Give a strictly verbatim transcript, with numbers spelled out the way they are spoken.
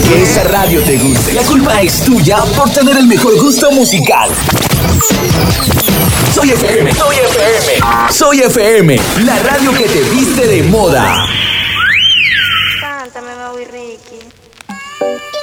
que esa radio te guste. La culpa es tuya por tener el mejor gusto musical. Soy F M, soy F M, soy F M, la radio que te viste de moda. Cántame, Maui Ricky.